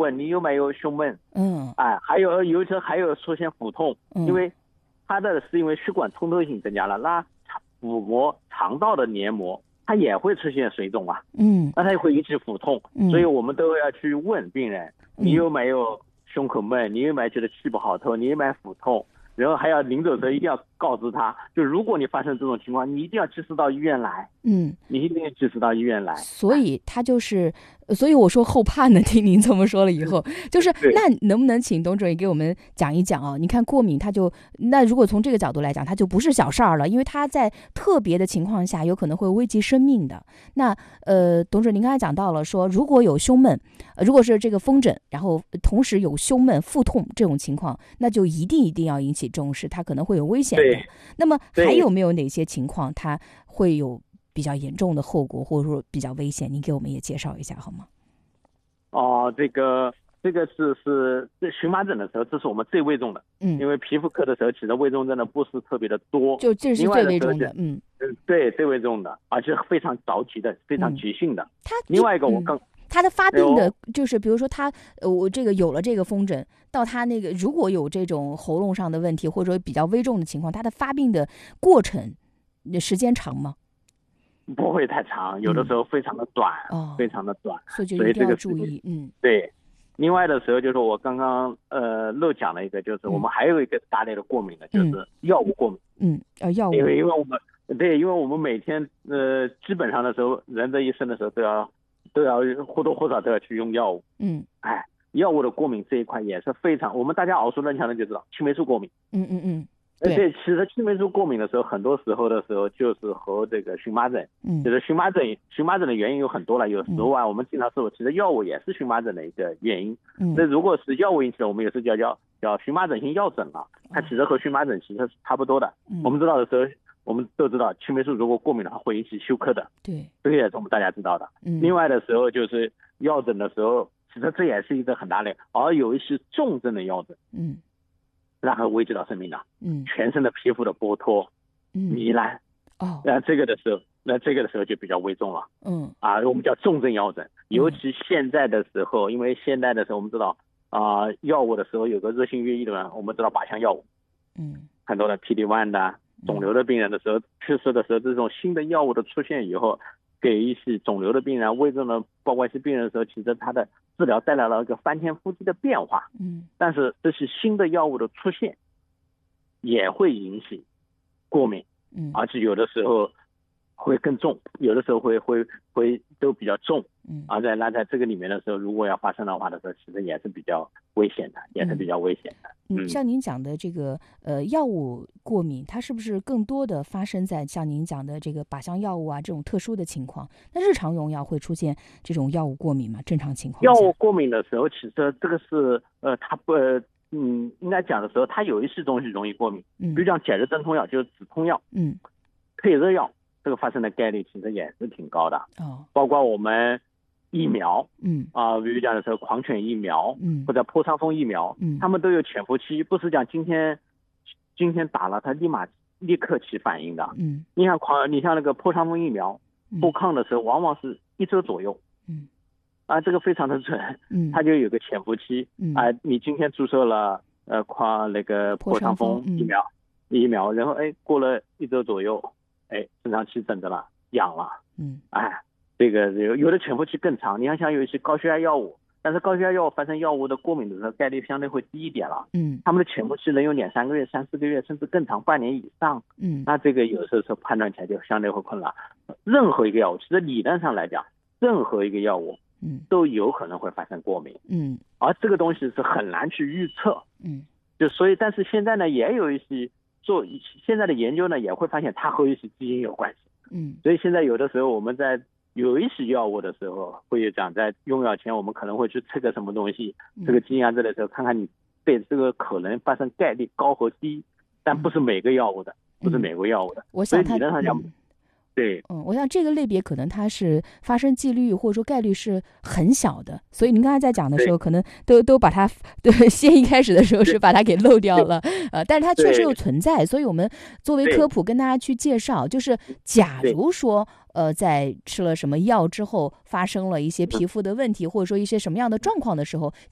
问你有没有胸闷，还有尤其还有出现腹痛，因为它是因为血管通透性增加了，那腹膜肠道的黏膜它也会出现水肿啊，那它也会引起腹痛，所以我们都要去问病人，你有没有胸口闷，你有没有觉得气不好透，你有没有腹痛，然后还要临走的时候一定要告知他，就如果你发生这种情况，你一定要及时到医院来，你一定要及时到医院来。 所以他就是，所以我说后怕呢，听您这么说了以后，就是那能不能请董主任给我们讲一讲啊？你看过敏，那如果从这个角度来讲，它就不是小事儿了，因为它在特别的情况下有可能会危及生命的。那董主任您刚才讲到了说，如果有胸闷，如果是这个风疹，然后同时有胸闷、腹痛这种情况，那就一定要引起重视，它可能会有危险的。那么还有没有哪些情况它会有比较严重的后果，或者说比较危险？您给我们也介绍一下好吗？ 这个是荨麻疹的时候，这是我们最危重的，因为皮肤科的时候其实危重症的不是特别的多， 就这是最危重的， 对，最危重的，而且非常着急的，非常急性的。另外一个它的发病的就是比如说我这个有了这个风疹，到它那个如果有这种喉咙上的问题，或者说比较危重的情况，它的发病的过程时间长吗？ 不会太长，有的时候非常的短，非常的短， 所以就一定要注意。 对。另外的时候就是我刚刚漏讲了一个，就是我们还有一个大类的过敏的，就是药物过敏。 药物。 因为我们每天基本上的时候，人的一生的时候都要或多或少都要去用药物。药物的过敏这一块也是非常，我们大家耳熟能详的就知道青霉素过敏。对，其实青霉素过敏的时候，很多时候就是和这个荨麻疹，就是荨麻疹的原因有很多了，有时候我们经常说，其实药物也是荨麻疹的一个原因。那如果是药物引起的，我们有时候叫荨麻疹性药疹了，它其实和荨麻疹其实是差不多的。我们知道的时候，我们都知道青霉素如果过敏的话会引起休克的， 对， 这个也是我们大家知道的。另外的时候就是药疹的时候，其实这也是一个很大类，而有一些重症的药疹，然后危及到生命的，全身的皮肤的剥脱、糜烂，这个的时候就比较危重了，我们叫重症药疹。尤其现在的时候，因为现在的时候我们知道药物的时候有个日新月异的，我们知道靶向药物，很多的 PD-1 的肿瘤的病人的时候去世的时候，这种新的药物的出现以后，给一些肿瘤的病人、危重的包括一些病人的时候，其实他的治疗带来了一个翻天覆地的变化。但是这些新的药物的出现也会引起过敏，而且有的时候会更重，有的时候会都比较重，那在这个里面的时候，如果要发生的话的时候，其实也是比较危险的， 像您讲的这个药物过敏，它是不是更多的发生在像您讲的这个靶向药物啊这种特殊的情况？那日常用药会出现这种药物过敏吗？正常情况下， 药物过敏的时候，其实这个是它不应该讲的时候，它有一些东西容易过敏，比如讲解热镇痛药，就是止痛药，退热药，这个发生的概率其实也是挺高的。包括我们疫苗，比如讲的时候狂犬疫苗，或者破伤风疫苗，他们都有潜伏期，不是讲今天打了它立刻起反应的。你像那个破伤风疫苗，破抗的时候往往是1周左右。这个非常的准，它就有个潜伏期。你今天注射了那个破伤风疫苗，然后过了1周左右，正常期诊着了，痒了。这个有的潜伏期更长。你像有一些高血压药物，但是高血压药物发生药物的过敏的时候概率相对会低一点了。他们的潜伏期能有2-3个月、3-4个月，甚至更长，半年以上。那这个有时候判断起来就相对会困难。任何一个药物，其实理论上来讲，任何一个药物都有可能会发生过敏。而这个东西是很难去预测。所以但是现在呢，也有一些现在的研究呢，也会发现它和一些基因有关系。所以现在有的时候我们在有一些药物的时候，会讲在用药前我们可能会去测个什么东西，这个基因这的时候，看看你对这个可能发生概率高和低，但不是每个药物的， 我想所以理论上讲，对， 我想这个类别可能它是发生几率或者说概率是很小的，所以您刚才在讲的时候，可能都把它先一开始的时候是把它给漏掉了，但是它确实又存在，所以我们作为科普跟大家去介绍，就是假如说在吃了什么药之后发生了一些皮肤的问题，或者说一些什么样的状况的时候，